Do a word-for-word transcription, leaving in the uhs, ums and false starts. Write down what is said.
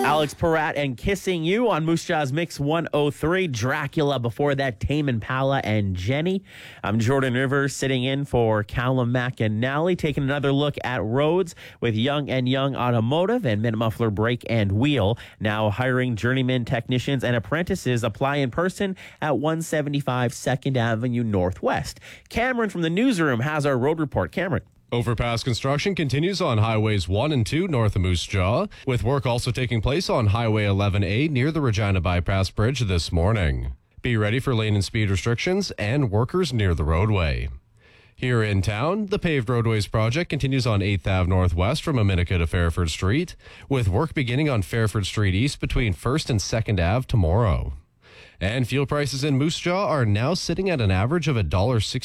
Alex Parat and Kissing You on Moose Jaw's Mix one oh three. Dracula before that, Tame Impala and Jenny. I'm Jordan Rivers sitting in for Callum McAnally, taking another look at roads with Young and Young Automotive and Mid-Muffler Brake and Wheel. Now hiring journeyman technicians and apprentices. Apply in person at one seventy-five second Avenue Northwest. Cameron from the newsroom has our road report. Cameron. Overpass construction continues on Highways one and two north of Moose Jaw, with work also taking place on Highway eleven A near the Regina Bypass Bridge this morning. Be ready for lane and speed restrictions and workers near the roadway. Here in town, the Paved Roadways project continues on eighth Avenue Northwest from Aminica to Fairford Street, with work beginning on Fairford Street East between first and second Avenue tomorrow. And fuel prices in Moose Jaw are now sitting at an average of one dollar sixty.